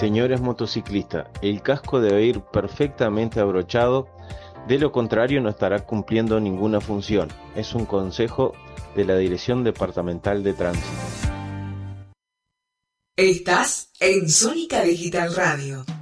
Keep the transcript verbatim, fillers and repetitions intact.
Señores motociclistas, el casco debe ir perfectamente abrochado, de lo contrario no estará cumpliendo ninguna función. Es un consejo de la Dirección Departamental de Tránsito. Estás en Sónica Digital Radio.